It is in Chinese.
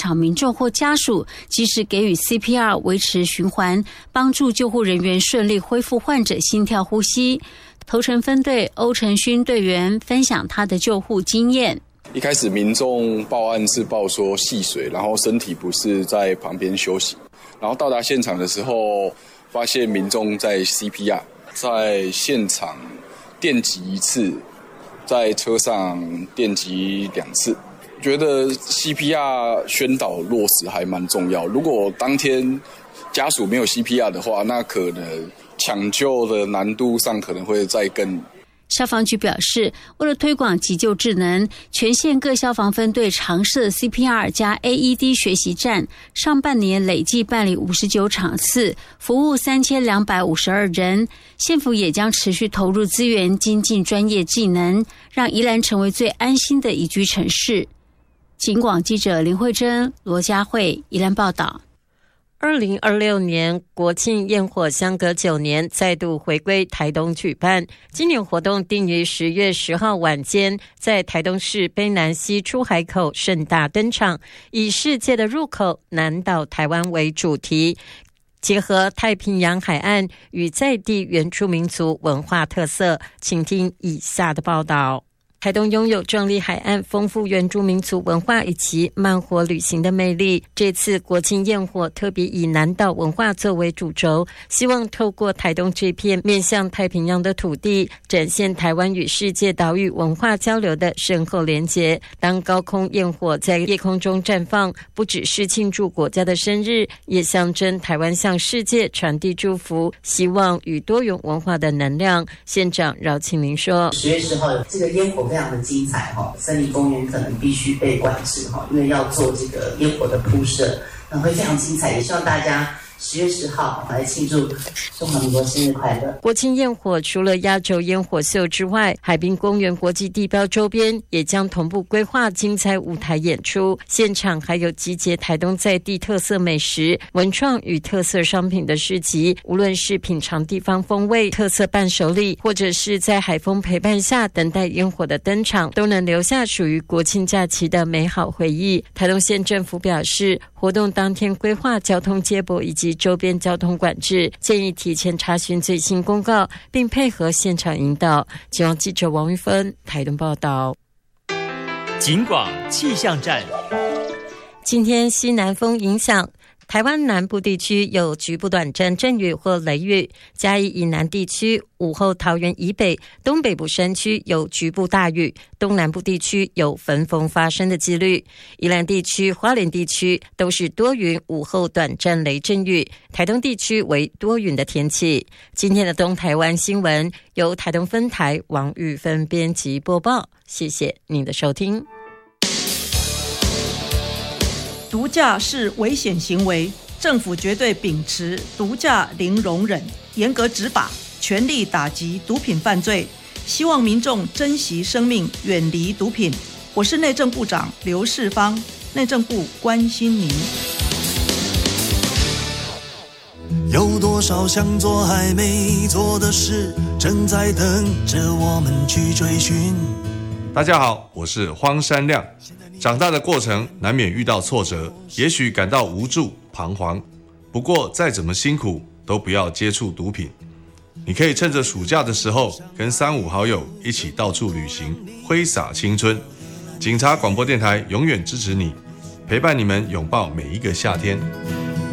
场民众或家属及时给予 CPR 维持循环，帮助救护人员顺利恢复患者心跳呼吸。头城分队欧承勋队员分享他的救护经验。 一开始民众报案是报说戏水，然后身体不适在旁边休息，然后到达现场的时候发现民众在 CPR， 在现场电击1次，在车上电击2次。觉得 CPR 宣导落实还蛮重要，如果当天家属没有 CPR 的话，那可能抢救的难度上可能会再更。 消防局表示，为了推广急救智能，全县各消防分队常设 CPR 加 AED 学习站，上半年累计办理59场次，服务3252人。县府也将持续投入资源，精进专业技能，让宜兰成为最安心的宜居城市。警广记者林慧珍、罗佳慧宜兰报道。 2026年国庆焰火相隔9年再度回归台东举办，今年活动定于10月10号晚间在台东市卑南溪出海口盛大登场，以世界的入口南岛台湾为主题，结合太平洋海岸与在地原住民族文化特色，请听以下的报道。台东拥有壮丽海岸、丰富原住民族文化以及慢活旅行的魅力。这次国庆焰火特别以南岛文化作为主轴，希望透过台东这片面向太平洋的土地，展现台湾与世界岛屿文化交流的深厚连结。当高空焰火在夜空中绽放，不只是庆祝国家的生日，也象征台湾向世界传递祝福、希望与多元文化的能量。县长饶庆明说 ：10月10号这个烟火非常的精彩，森林公园可能必须被管制，因为要做这个烟火的铺设，会非常精彩，也希望大家10月10号来庆祝中华民国生日快乐。 国庆焰火除了压轴烟火秀之外，海滨公园国际地标周边也将同步规划精彩舞台演出，现场还有集结台东在地特色美食、文创与特色商品的市集，无论是品尝地方风味、特色伴手礼，或者是在海风陪伴下等待烟火的登场，都能留下属于国庆假期的美好回忆。台东县政府表示，活动当天规划交通接驳以及周边交通管制，建议提前查询最新公告，并配合现场引导。警广记者王玉芬台东报道。 警广气象站， 今天西南风影响，台湾南部地区有局部短暂阵雨或雷雨，嘉义以南地区、午后桃园以北、东北部山区有局部大雨，东南部地区有焚风发生的几率。宜兰地区、花莲地区都是多云，午后短暂雷阵雨，台东地区为多云的天气。今天的东台湾新闻由台东分台王玉芬编辑播报，谢谢您的收听。 毒驾是危险行为，政府绝对秉持毒驾零容忍，严格执法，全力打击毒品犯罪，希望民众珍惜生命，远离毒品。我是内政部长刘世芳，内政部关心您。 有多少想做还没做的事，正在等着我们去追寻。 大家好，我是荒山亮。长大的过程难免遇到挫折，也许感到无助、彷徨。不过再怎么辛苦，都不要接触毒品。你可以趁着暑假的时候，跟3-5好友一起到处旅行，挥洒青春。警察广播电台永远支持你，陪伴你们拥抱每一个夏天。